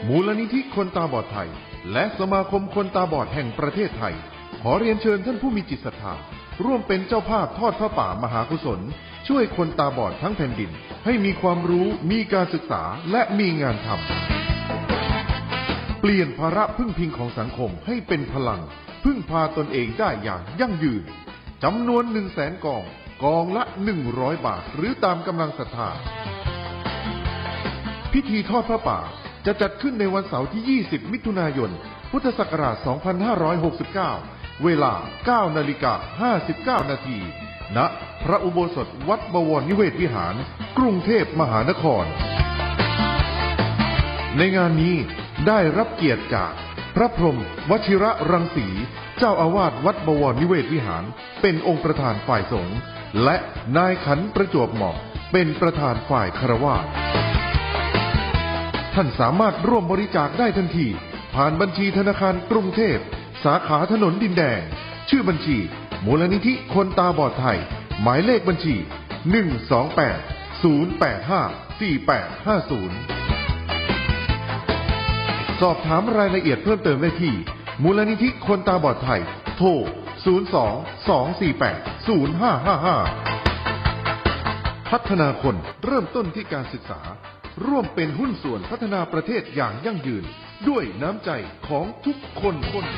มูลนิธิคนตาบอดไทยและสมาคมคนตาบอดแห่งประเทศไทยขอเรียนเชิญท่านผู้มีจิตศรัทธาร่วมเป็นเจ้าภาพทอดพระป่ามหากุศลช่วยคนตาบอดทั้งแผ่นดินให้มีความรู้มีการศึกษาและมีงานทำเปลี่ยนภาระพึ่งพิงของสังคมให้เป็นพลังพึ่งพาตนเองได้อย่างยั่งยืนจำนวน 100,000 กองละ100 บาทหรือตามกำลังศรัทธาพิธีทอดพระป่าจะจัดขึ้นในวันเสาร์ที่ 20 มิถุนายน พุทธศักราช 2569 เวลา 9:59 นาที ณ พระอุโบสถวัดบวรนิเวศวิหาร กรุงเทพมหานคร ในงานนี้ได้รับเกียรติจากพระพรหมวชิระรังสี เจ้าอาวาสวัดบวรนิเวศวิหาร เป็นองค์ประธานฝ่ายสงฆ์ และนายขันประจวบเหมาะเป็นประธานฝ่ายฆราวาสท่านสามารถร่วมบริจาคได้ทันทีผ่านบัญชีธนาคารกรุงเทพสาขาถนนดินแดงชื่อบัญชีมูลนิธิคนตาบอดไทยหมายเลขบัญชี 128-085-4850 สอบถามรายละเอียดเพิ่มเติมได้ที่มูลนิธิคนตาบอดไทยโทร 02-248-0555 พัฒนาคนเริ่มต้นที่การศึกษาร่วมเป็นหุ้นส่วนพัฒนาประเทศอย่างยั่งยืนด้วยน้ำใจของทุกคน